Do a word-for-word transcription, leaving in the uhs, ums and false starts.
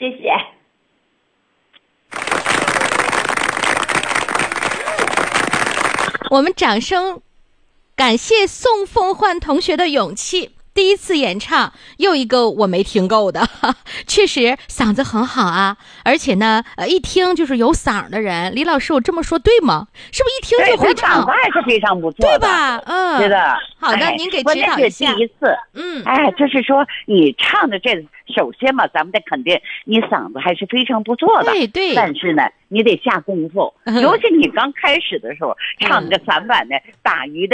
谢谢。 我们掌声感谢宋凤焕同学的勇气。第一次演唱，又一个我没听够的，确实嗓子很好啊，而且呢，呃，一听就是有嗓的人。李老师，我这么说对吗？是不是一听就会唱？ 嗓子还是非常不错的， 对吧？嗯， 对的。 好的， 哎、 您给指导一下。 第一次， 嗯， 哎，就是说你唱的这，首先嘛，咱们得肯定你嗓子还是非常不错的， 对对。 但是呢，你得下功夫， 嗯、 尤其你刚开始的时候、嗯、唱这个散板的《打鱼的》。